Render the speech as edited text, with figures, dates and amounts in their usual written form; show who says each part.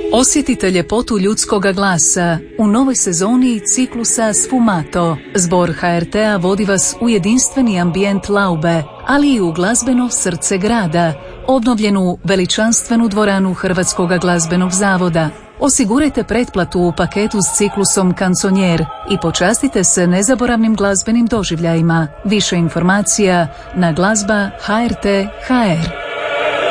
Speaker 1: Osjetite ljepotu ljudskoga glasa u novoj sezoni ciklusa Sfumato. Zbor HRT-a vodi vas u jedinstveni ambijent Laube, ali i u glazbeno srce grada, obnovljenu veličanstvenu dvoranu Hrvatskog glazbenog zavoda. Osigurajte pretplatu u paketu s ciklusom Kanconier i počastite se nezaboravnim glazbenim doživljajima. Više informacija na glazba HRT.hr.